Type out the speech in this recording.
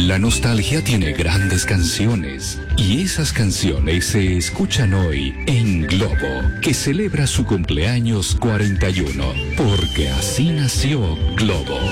La nostalgia tiene grandes canciones y esas canciones se escuchan hoy en Globo, que celebra su cumpleaños 41, porque así nació Globo.